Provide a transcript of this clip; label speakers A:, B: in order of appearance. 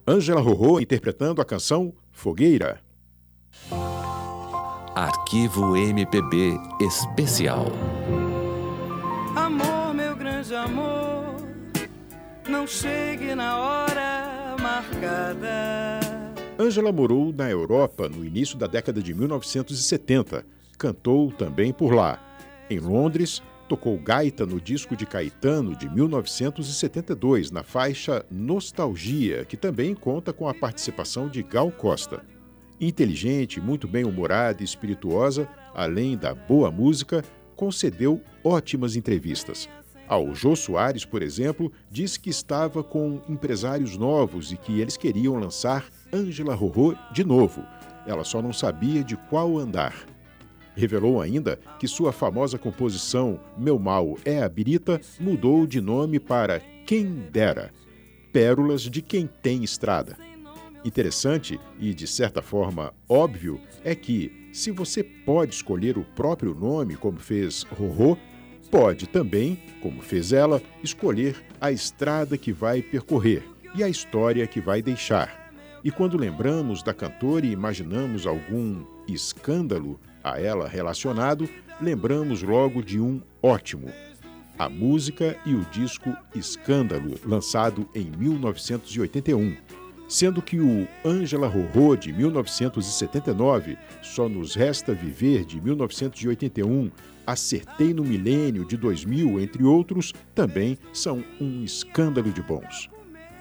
A: Ângela Rorô interpretando a canção Fogueira.
B: Arquivo MPB Especial.
C: Amor, meu grande amor, não chegue na hora marcada.
A: Ângela morou na Europa no início da década de 1970. Cantou também por lá. Em Londres, tocou gaita no disco de Caetano de 1972, na faixa Nostalgia, que também conta com a participação de Gal Costa. Inteligente, muito bem-humorada e espirituosa, além da boa música, concedeu ótimas entrevistas. Ao Jô Soares, por exemplo, disse que estava com empresários novos e que eles queriam lançar Ângela Rorô de novo. Ela só não sabia de qual andar. Revelou ainda que sua famosa composição Meu Mal é a Birita mudou de nome para Quem Dera, pérolas de quem tem estrada. Interessante e, de certa forma, óbvio é que, se você pode escolher o próprio nome, como fez Rorô, pode também, como fez ela, escolher a estrada que vai percorrer e a história que vai deixar. E quando lembramos da cantora e imaginamos algum escândalo a ela relacionado, lembramos logo de um ótimo: a música e o disco Escândalo, lançado em 1981. Sendo que o Ângela Rorô de 1979, Só Nos Resta Viver de 1981, Acertei no Milênio de 2000, entre outros, também são um escândalo de bons.